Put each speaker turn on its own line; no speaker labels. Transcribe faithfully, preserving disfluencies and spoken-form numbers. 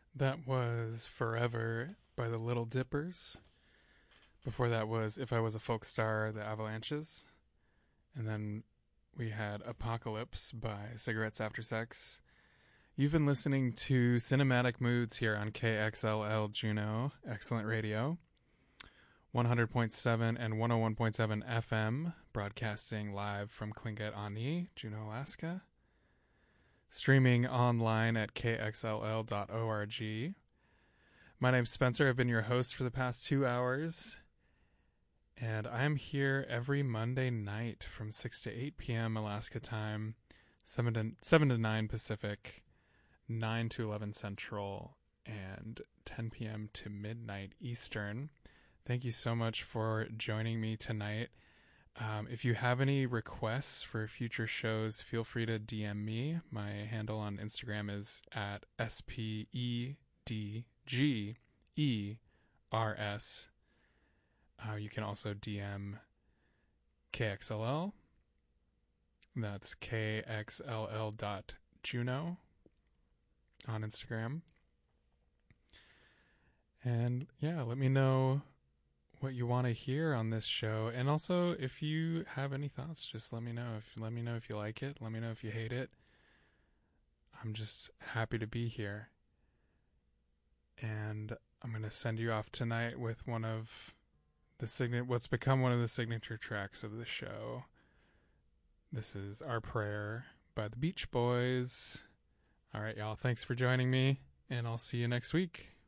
That was Forever by the Little Dippers. Before that was If I Was a Folk Star, the Avalanches. And then we had Apocalypse by Cigarettes After Sex. You've been listening to Cinematic Moods here on K X L L Juneau, excellent radio. one hundred point seven and one oh one point seven F M, broadcasting live from Tlingit Ani, Juneau, Alaska. Streaming online at k x l l dot org. My name's Spencer. I've been your host for the past two hours. And I'm here every Monday night from six to eight p.m. Alaska time, seven to, seven to nine Pacific, nine to eleven Central, and ten p.m. to midnight Eastern. Thank you so much for joining me tonight. Um, if you have any requests for future shows, feel free to D M me. My handle on Instagram is at S P E D G E R S. Uh, you can also D M K X L L. That's K X L L dot Juneau on Instagram. And yeah, let me know what you want to hear on this show, and also if you have any thoughts, just let me know. If let me know if you like it, let me know if you hate it. I'm just happy to be here, and I'm gonna send you off tonight with one of the sign what's become one of the signature tracks of the show. This is Our Prayer by the Beach Boys. All right, y'all, thanks for joining me, and I'll see you next week.